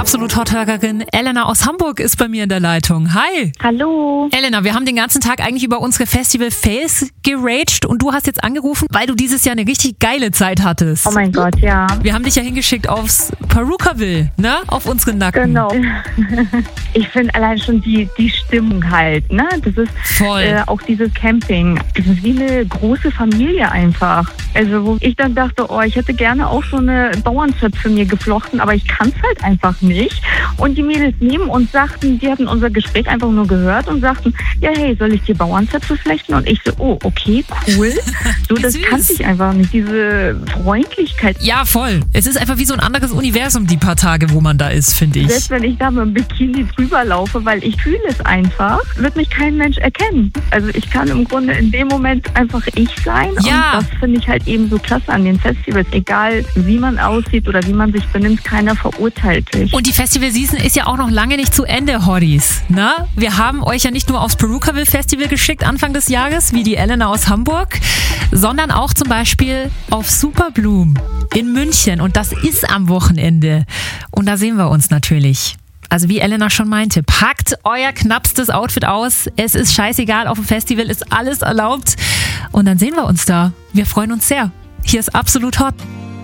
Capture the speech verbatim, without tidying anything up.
Absolut Hot-Hörerin Elena aus Hamburg ist bei mir in der Leitung. Hi. Hallo. Elena, wir haben den ganzen Tag eigentlich über unsere Festival-Fails geraged und du hast jetzt angerufen, weil du dieses Jahr eine richtig geile Zeit hattest. Oh mein Gott, ja. Wir haben dich ja hingeschickt aufs Perukaville, ne? Auf unseren Nacken. Genau. Ich finde allein schon die, die Stimmung halt, ne? Das ist Voll. Äh, auch dieses Camping. Das ist wie eine große Familie einfach. Also wo ich dann dachte, oh, ich hätte gerne auch so eine Bauernzöpfe mir geflochten, aber ich kann es halt einfach nicht. Und die Mädels neben uns sagten, die hatten unser Gespräch einfach nur gehört und sagten, ja hey, soll ich dir Bauernzöpfe flechten? Und ich so, oh, okay, cool. So, das süß. kannte ich einfach nicht, diese Freundlichkeit. Ja, voll. Es ist einfach wie so ein anderes Universum, die paar Tage, wo man da ist, finde ich. Selbst wenn ich da mit dem Bikini drüber laufe, weil ich fühle es einfach, wird mich kein Mensch erkennen. Also ich kann im Grunde in dem Moment einfach ich sein. Ja. Und das finde ich halt eben so klasse an den Festivals. Egal wie man aussieht oder wie man sich benimmt, keiner verurteilt dich. Und die Festival-Season ist ja auch noch lange nicht zu Ende, Hoddys. Ne? Wir haben euch ja nicht nur aufs Perukaville Festival geschickt Anfang des Jahres, wie die Elena aus Hamburg, sondern auch zum Beispiel auf Superbloom in München. Und das ist am Wochenende. Und da sehen wir uns natürlich. Also wie Elena schon meinte, packt euer knappstes Outfit aus. Es ist scheißegal, auf dem Festival ist alles erlaubt. Und dann sehen wir uns da. Wir freuen uns sehr. Hier ist Absolut Hot.